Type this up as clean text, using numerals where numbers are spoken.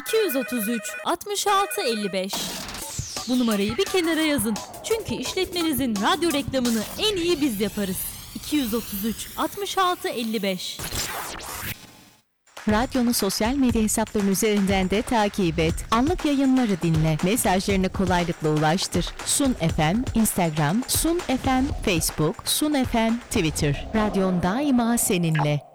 233 66 55. Bu numarayı bir kenara yazın. Çünkü işletmenizin radyo reklamını en iyi biz yaparız. 233 66 55. Radyonu sosyal medya hesaplarının üzerinden de takip et. Anlık yayınları dinle. Mesajlarını kolaylıkla ulaştır. Sun FM, Instagram, Sun FM, Facebook, Sun FM, Twitter. Radyon daima seninle.